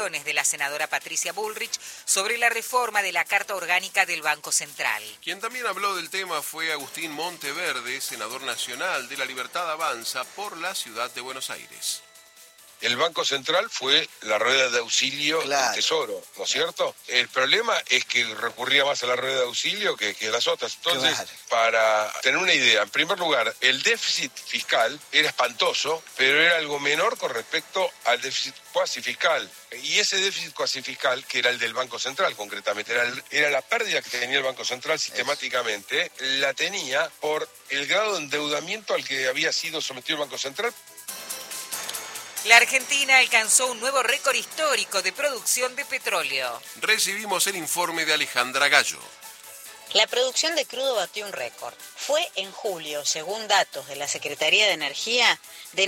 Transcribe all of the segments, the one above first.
de la senadora Patricia Bullrich sobre la reforma de la Carta Orgánica del Banco Central. Quien también habló del tema fue Agustín Monteverde, senador nacional de La Libertad Avanza por la ciudad de Buenos Aires. El Banco Central fue la rueda de auxilio del Tesoro, ¿no es cierto? El problema es que recurría más a la rueda de auxilio que las otras. Entonces, para tener una idea, en primer lugar, el déficit fiscal era espantoso, pero era algo menor con respecto al déficit cuasi fiscal. Y ese déficit cuasi fiscal, que era el del Banco Central concretamente, era la pérdida que tenía el Banco Central sistemáticamente, la tenía por el grado de endeudamiento al que había sido sometido el Banco Central. La Argentina alcanzó un nuevo récord histórico de producción de petróleo. Recibimos el informe de Alejandra Gallo. La producción de crudo batió un récord. Fue en julio, según datos de la Secretaría de Energía, de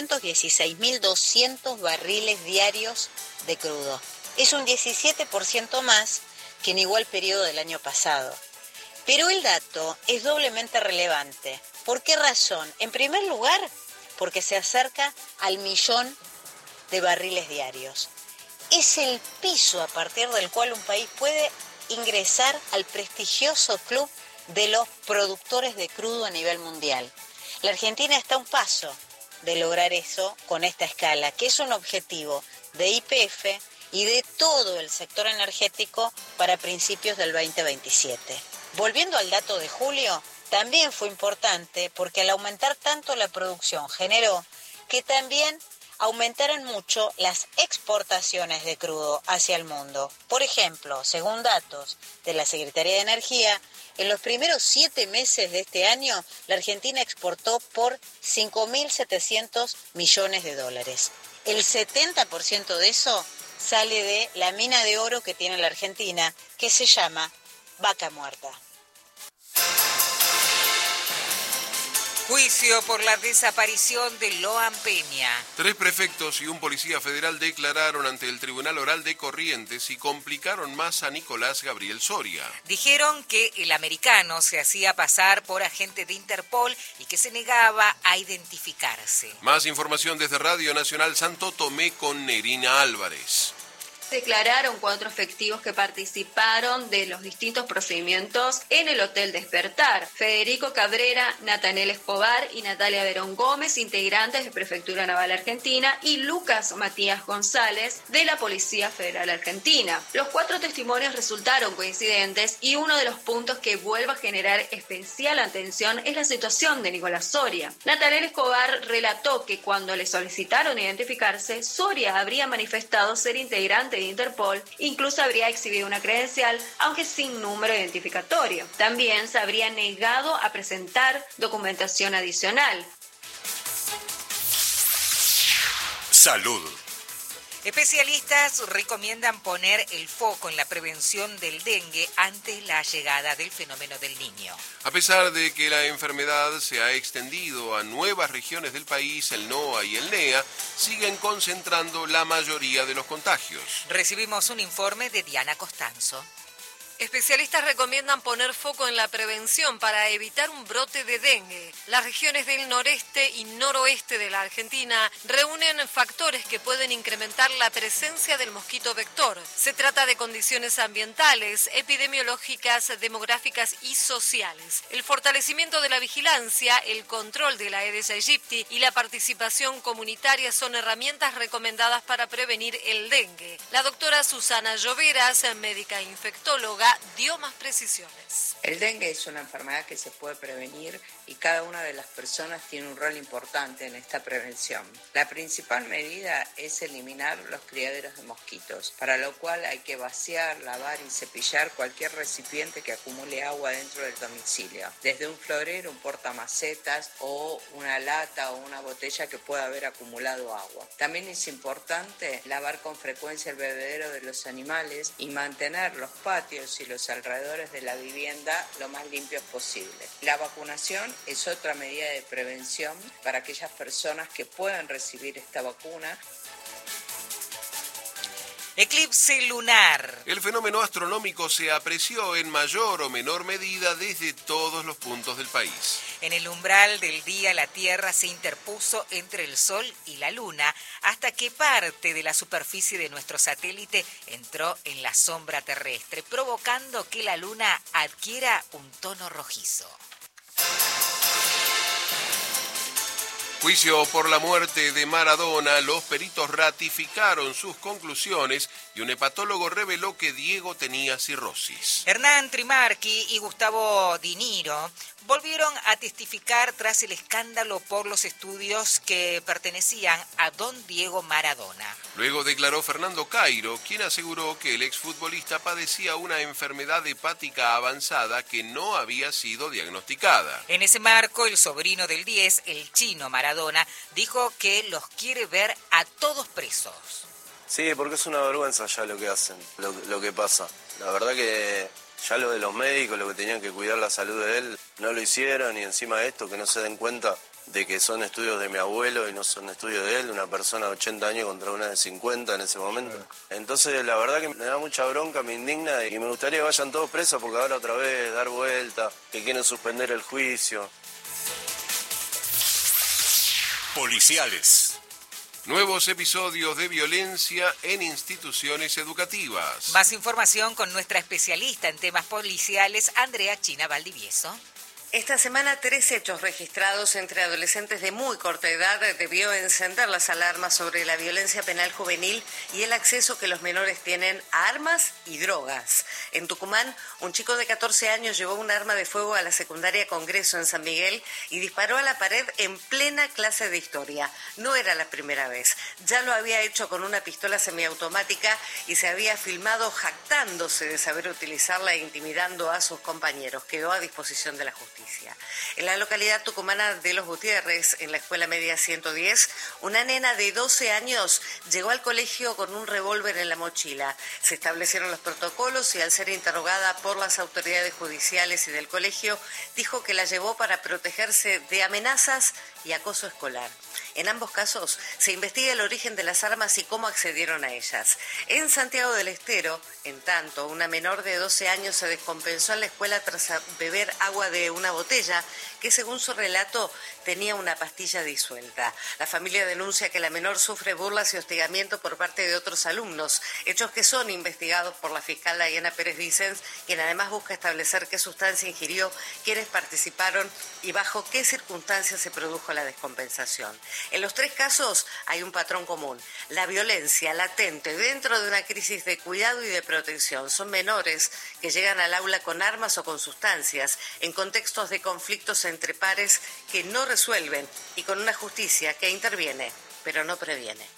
916.200 barriles diarios de crudo. Es un 17% más que en igual periodo del año pasado. Pero el dato es doblemente relevante. ¿Por qué razón? En primer lugar, porque se acerca al 1.000.000 de barriles diarios. Es el piso a partir del cual un país puede ingresar al prestigioso club de los productores de crudo a nivel mundial. La Argentina está a un paso de lograr eso con esta escala, que es un objetivo de YPF y de todo el sector energético para principios del 2027. Volviendo al dato de julio, también fue importante porque al aumentar tanto la producción generó que también aumentaran mucho las exportaciones de crudo hacia el mundo. Por ejemplo, según datos de la Secretaría de Energía, en los primeros 7 meses de este año, la Argentina exportó por 5.700 millones de dólares. El 70% de eso sale de la mina de oro que tiene la Argentina, que se llama Vaca Muerta. Juicio por la desaparición de Loan Peña. 3 prefectos y un policía federal declararon ante el Tribunal Oral de Corrientes y complicaron más a Nicolás Gabriel Soria. Dijeron que el americano se hacía pasar por agente de Interpol y que se negaba a identificarse. Más información desde Radio Nacional Santo Tomé con Nerina Álvarez. Declararon 4 efectivos que participaron de los distintos procedimientos en el Hotel Despertar. Federico Cabrera, Natanel Escobar y Natalia Verón Gómez, integrantes de Prefectura Naval Argentina, y Lucas Matías González, de la Policía Federal Argentina. Los 4 testimonios resultaron coincidentes y uno de los puntos que vuelve a generar especial atención es la situación de Nicolás Soria. Natanel Escobar relató que cuando le solicitaron identificarse, Soria habría manifestado ser integrante de Interpol, incluso habría exhibido una credencial, aunque sin número identificatorio. También se habría negado a presentar documentación adicional. Salud. Especialistas recomiendan poner el foco en la prevención del dengue ante la llegada del fenómeno del Niño. A pesar de que la enfermedad se ha extendido a nuevas regiones del país, el NOA y el NEA siguen concentrando la mayoría de los contagios. Recibimos un informe de Diana Costanzo. Especialistas recomiendan poner foco en la prevención para evitar un brote de dengue. Las regiones del noreste y noroeste de la Argentina reúnen factores que pueden incrementar la presencia del mosquito vector. Se trata de condiciones ambientales, epidemiológicas, demográficas y sociales. El fortalecimiento de la vigilancia, el control de la Aedes aegypti y la participación comunitaria son herramientas recomendadas para prevenir el dengue. La doctora Susana Lloveras, médica infectóloga, dio más precisiones. El dengue es una enfermedad que se puede prevenir y cada una de las personas tiene un rol importante en esta prevención. La principal medida es eliminar los criaderos de mosquitos, para lo cual hay que vaciar, lavar y cepillar cualquier recipiente que acumule agua dentro del domicilio, desde un florero, un portamacetas o una lata o una botella que pueda haber acumulado agua. También es importante lavar con frecuencia el bebedero de los animales y mantener los patios y los alrededores de la vivienda lo más limpios posible. La vacunación es otra medida de prevención para aquellas personas que puedan recibir esta vacuna. Eclipse lunar. El fenómeno astronómico se apreció en mayor o menor medida desde todos los puntos del país. En el umbral del día, la Tierra se interpuso entre el Sol y la Luna hasta que parte de la superficie de nuestro satélite entró en la sombra terrestre, provocando que la Luna adquiera un tono rojizo. Juicio por la muerte de Maradona, los peritos ratificaron sus conclusiones y un hepatólogo reveló que Diego tenía cirrosis. Hernán Trimarchi y Gustavo Di Niro volvieron a testificar tras el escándalo por los estudios que pertenecían a don Diego Maradona. Luego declaró Fernando Cairo, quien aseguró que el exfutbolista padecía una enfermedad hepática avanzada que no había sido diagnosticada. En ese marco, el sobrino del 10, el chino Maradona, dijo que los quiere ver a todos presos. Sí, porque es una vergüenza ya lo que hacen, lo que pasa. La verdad que ya lo de los médicos, lo que tenían que cuidar la salud de él, no lo hicieron, y encima de esto que no se den cuenta de que son estudios de mi abuelo y no son estudios de él, una persona de 80 años contra una de 50 en ese momento. Entonces la verdad que me da mucha bronca, me indigna, y me gustaría que vayan todos presos porque ahora otra vez dar vuelta, que quieren suspender el juicio. Policiales. Nuevos episodios de violencia en instituciones educativas. Más información con nuestra especialista en temas policiales, Andrea China Valdivieso. Esta semana 3 hechos registrados entre adolescentes de muy corta edad debió encender las alarmas sobre la violencia penal juvenil y el acceso que los menores tienen a armas y drogas. En Tucumán, un chico de 14 años llevó un arma de fuego a la secundaria Congreso en San Miguel y disparó a la pared en plena clase de historia. No era la primera vez. Ya lo había hecho con una pistola semiautomática y se había filmado jactándose de saber utilizarla e intimidando a sus compañeros. Quedó a disposición de la justicia. En la localidad tucumana de Los Gutiérrez, en la Escuela Media 110, una nena de 12 años llegó al colegio con un revólver en la mochila. Se establecieron los protocolos y al ser interrogada por las autoridades judiciales y del colegio, dijo que la llevó para protegerse de amenazas y acoso escolar. En ambos casos se investiga el origen de las armas y cómo accedieron a ellas. En Santiago del Estero, en tanto, una menor de 12 años se descompensó en la escuela tras beber agua de una botella que, según su relato, tenía una pastilla disuelta. La familia denuncia que la menor sufre burlas y hostigamiento por parte de otros alumnos, hechos que son investigados por la fiscal Diana Pérez Vicens, quien además busca establecer qué sustancia ingirió, quiénes participaron y bajo qué circunstancias se produjo la descompensación. En los 3 casos hay un patrón común: la violencia latente dentro de una crisis de cuidado y de protección. Son menores que llegan al aula con armas o con sustancias, en contextos de conflictos entre pares que no resuelven y con una justicia que interviene, pero no previene.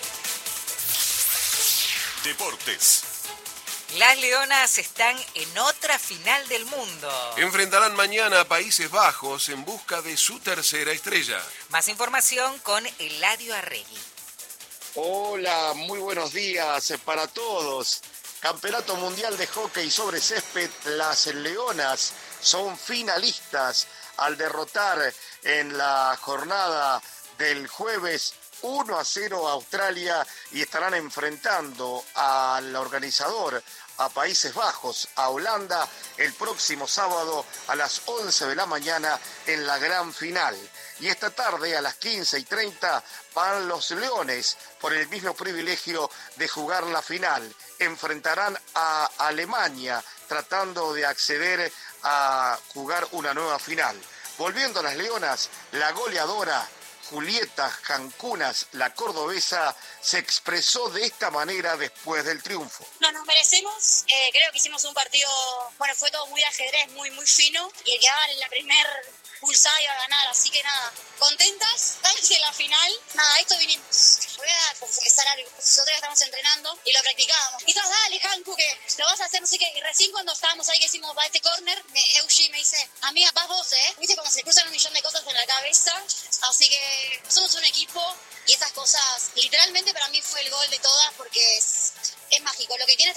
Deportes. Las Leonas están en otra final del mundo. Enfrentarán mañana a Países Bajos en busca de su tercera estrella. Más información con Eladio Arregui. Hola, muy buenos días para todos. Campeonato Mundial de Hockey sobre Césped, las Leonas son finalistas al derrotar en la jornada del jueves 1-0 a Australia y estarán enfrentando al organizador, a Países Bajos, a Holanda, el próximo sábado a las 11 de la mañana en la gran final. Y esta tarde a las 15:30 van los Leones por el mismo privilegio de jugar la final. Enfrentarán a Alemania tratando de acceder a jugar una nueva final. Volviendo a las Leonas, la goleadora Julieta Jancunas, la cordobesa, se expresó de esta manera después del triunfo. No nos merecemos, creo que hicimos un partido, bueno, fue todo muy ajedrez, muy fino, y el que daba la primer pulsada iba a ganar, así que nada, contentas, estamos en la final, nada, esto vinimos. Voy a confesar algo, nosotros estamos entrenando y lo practicábamos. Y todos, dale, Jancu, que lo vas a hacer, no sé qué, y recién cuando estábamos ahí que hicimos va este córner, Eushi me dice, amiga, vas vos, viste cuando se cruzan un millón de cosas en la cabeza, así que somos un equipo y estas cosas, literalmente para mí fue el gol de todas porque es mágico, lo que tiene este equipo es mágico.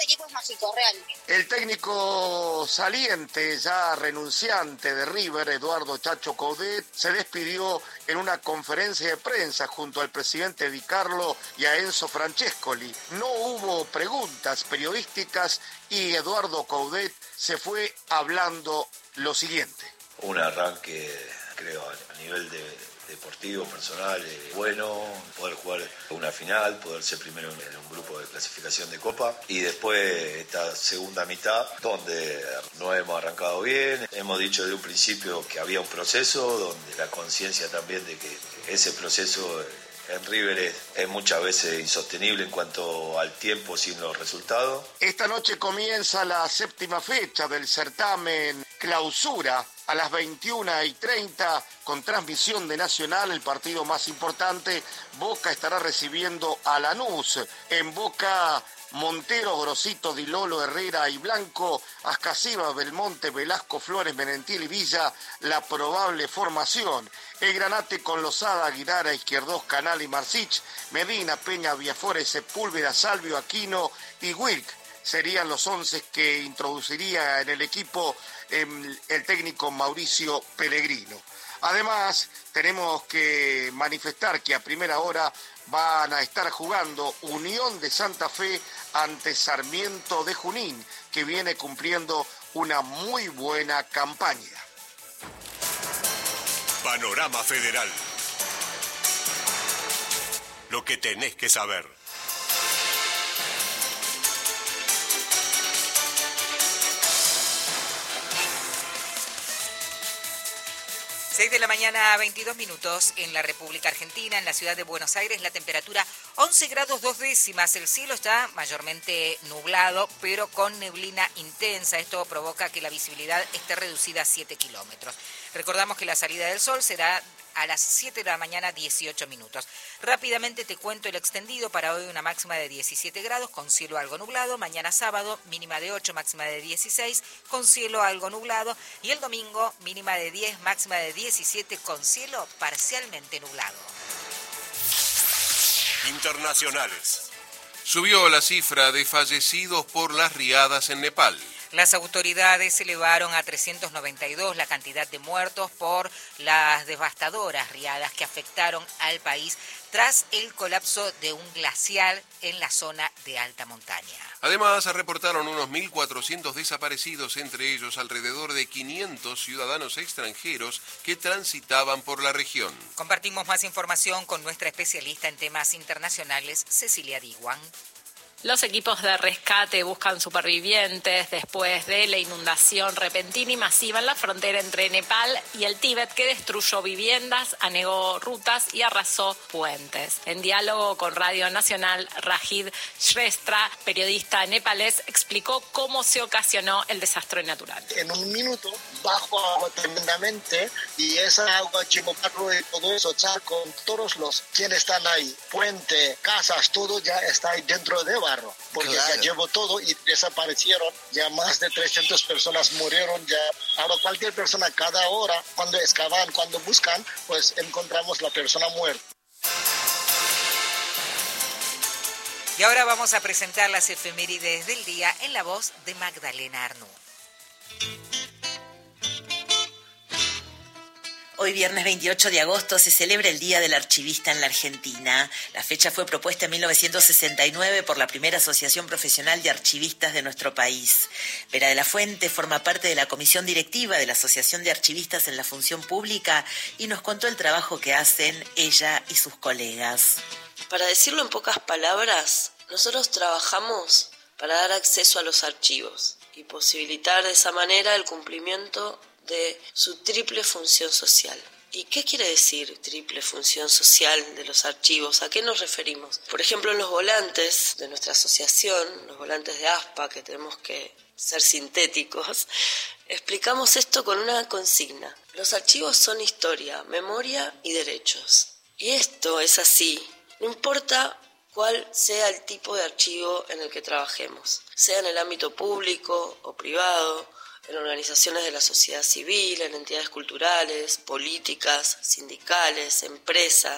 mágico, real. El técnico saliente, ya renunciante de River, Eduardo Chacho Coudet, se despidió en una conferencia de prensa junto al presidente Di Carlo y a Enzo Francescoli. No hubo preguntas periodísticas y Eduardo Coudet se fue hablando lo siguiente. Un arranque, creo, a nivel deportivo, personal, bueno, poder jugar una final, poder ser primero en un grupo de clasificación de Copa y después esta segunda mitad donde no hemos arrancado bien, hemos dicho desde un principio que había un proceso donde la conciencia también de que ese proceso en River es muchas veces insostenible en cuanto al tiempo sin los resultados. Esta noche comienza la 7ª fecha del certamen Clausura a las 21:30 con transmisión de Nacional, el partido más importante. Boca estará recibiendo a Lanús. En Boca, Montero, Grosito, Di Lolo, Herrera y Blanco, Ascasiba, Belmonte, Velasco, Flores, Menentiel y Villa, la probable formación. El Granate con Lozada, Aguilar, Izquierdos, Canal y Marcich, Medina, Peña, Viafores, Sepúlveda, Salvio, Aquino y Wilk. Serían los 11 que introduciría en el equipo el técnico Mauricio Pellegrino. Además, tenemos que manifestar que a primera hora van a estar jugando Unión de Santa Fe ante Sarmiento de Junín, que viene cumpliendo una muy buena campaña. Panorama Federal. Lo que tenés que saber. 6 de la mañana, 22 minutos en la República Argentina, en la ciudad de Buenos Aires, la temperatura 11 grados 2 décimas. El cielo está mayormente nublado, pero con neblina intensa. Esto provoca que la visibilidad esté reducida a 7 kilómetros. Recordamos que la salida del sol será a las 7 de la mañana, 18 minutos. Rápidamente te cuento el extendido. Para hoy una máxima de 17 grados con cielo algo nublado. Mañana sábado mínima de 8, máxima de 16 con cielo algo nublado. Y el domingo mínima de 10, máxima de 17 con cielo parcialmente nublado. Internacionales. Subió la cifra de fallecidos por las riadas en Nepal. Las autoridades elevaron a 392 la cantidad de muertos por las devastadoras riadas que afectaron al país tras el colapso de un glaciar en la zona de alta montaña. Además, reportaron unos 1.400 desaparecidos, entre ellos alrededor de 500 ciudadanos extranjeros que transitaban por la región. Compartimos más información con nuestra especialista en temas internacionales, Cecilia Diwan. Los equipos de rescate buscan supervivientes después de la inundación repentina y masiva en la frontera entre Nepal y el Tíbet, que destruyó viviendas, anegó rutas y arrasó puentes. En diálogo con Radio Nacional, Rajid Shrestha, periodista nepalés, explicó cómo se ocasionó el desastre natural. En un minuto bajó agua tremendamente y esa agua llevó carro y todo eso, charco, todos los quienes están ahí, puente, casas, todo ya está ahí dentro de barro, porque claro, ya llevó todo y desaparecieron, ya más de 300 personas murieron ya. Ahora cualquier persona cada hora, cuando excavan, cuando buscan, pues encontramos la persona muerta. Y ahora vamos a presentar las efemérides del día en la voz de Magdalena Arnú. Hoy, viernes 28 de agosto, se celebra el Día del Archivista en la Argentina. La fecha fue propuesta en 1969 por la primera asociación profesional de archivistas de nuestro país. Vera de la Fuente forma parte de la comisión directiva de la Asociación de Archivistas en la Función Pública y nos contó el trabajo que hacen ella y sus colegas. Para decirlo en pocas palabras, nosotros trabajamos para dar acceso a los archivos y posibilitar de esa manera el cumplimiento de su triple función social. ¿Y qué quiere decir triple función social de los archivos? ¿A qué nos referimos? Por ejemplo, en los volantes de nuestra asociación, los volantes de ASPA, que tenemos que ser sintéticos, explicamos esto con una consigna. Los archivos son historia, memoria y derechos. Y esto es así, no importa cuál sea el tipo de archivo en el que trabajemos, sea en el ámbito público o privado, en organizaciones de la sociedad civil, en entidades culturales, políticas, sindicales, empresas.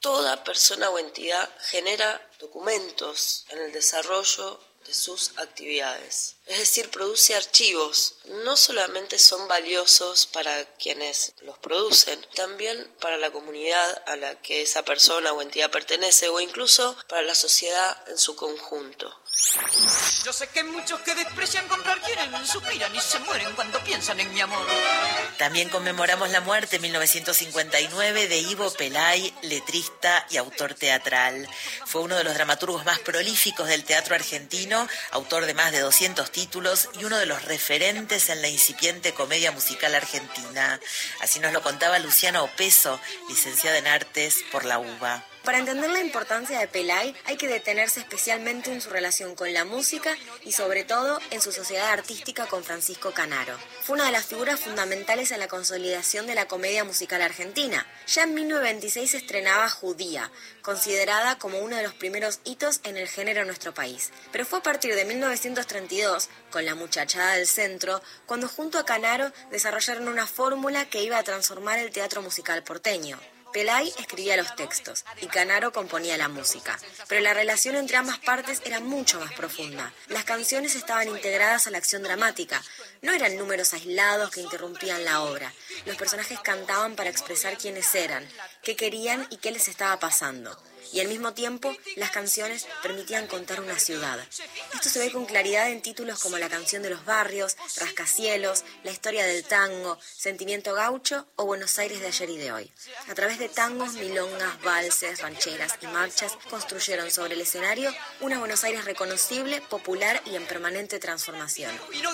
Toda persona o entidad genera documentos en el desarrollo de sus actividades. Es decir, produce archivos. No solamente son valiosos para quienes los producen, también para la comunidad a la que esa persona o entidad pertenece, o incluso para la sociedad en su conjunto. Yo sé que hay muchos que desprecian comprar, quieren, suspiran y se mueren cuando piensan en mi amor. También conmemoramos la muerte en 1959 de Ivo Pelay, letrista y autor teatral. Fue uno de los dramaturgos más prolíficos del teatro argentino, autor de más de 200 títulos y uno de los referentes en la incipiente comedia musical argentina. Así nos lo contaba Luciana Opeso, licenciada en Artes por la UBA. Para entender la importancia de Pelay hay que detenerse especialmente en su relación con la música y sobre todo en su sociedad artística con Francisco Canaro. Fue una de las figuras fundamentales en la consolidación de la comedia musical argentina. Ya en 1926 se estrenaba Judía, considerada como uno de los primeros hitos en el género en nuestro país. Pero fue a partir de 1932, con La muchachada del centro, cuando junto a Canaro desarrollaron una fórmula que iba a transformar el teatro musical porteño. Pelay escribía los textos y Canaro componía la música, pero la relación entre ambas partes era mucho más profunda. Las canciones estaban integradas a la acción dramática, no eran números aislados que interrumpían la obra. Los personajes cantaban para expresar quiénes eran, qué querían y qué les estaba pasando. Y al mismo tiempo, las canciones permitían contar una ciudad. Esto se ve con claridad en títulos como La canción de los barrios, Rascacielos, La historia del tango, Sentimiento gaucho o Buenos Aires de ayer y de hoy. A través de tangos, milongas, valses, rancheras y marchas, construyeron sobre el escenario una Buenos Aires reconocible, popular y en permanente transformación.